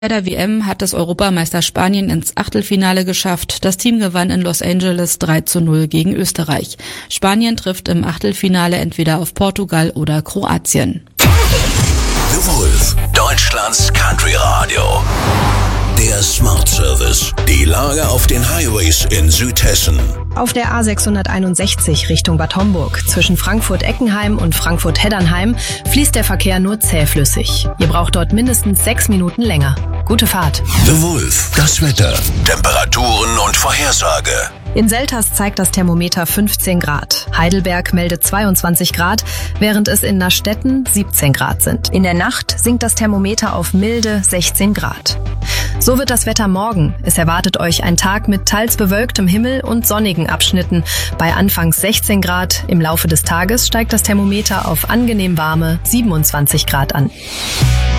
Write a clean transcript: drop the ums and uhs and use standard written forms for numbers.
Bei der WM hat es Europameister Spanien ins Achtelfinale geschafft. Das Team gewann in Los Angeles 3:0 gegen Österreich. Spanien trifft im Achtelfinale entweder auf Portugal oder Kroatien. The Wolf, Deutschlands Country Radio. Der Smart Service. Die Lage auf den Highways in Südhessen. Auf der A661 Richtung Bad Homburg zwischen Frankfurt-Eckenheim und Frankfurt-Heddernheim fließt der Verkehr nur zähflüssig. Ihr braucht dort mindestens 6 Minuten länger. Gute Fahrt. The Wolf, das Wetter, Temperaturen und Vorhersage. In Selters zeigt das Thermometer 15 Grad. Heidelberg meldet 22 Grad, während es in Nastetten 17 Grad sind. In der Nacht sinkt das Thermometer auf milde 16 Grad. So wird das Wetter morgen. Es erwartet euch ein Tag mit teils bewölktem Himmel und sonnigen Abschnitten. Bei anfangs 16 Grad, im Laufe des Tages steigt das Thermometer auf angenehm warme 27 Grad an.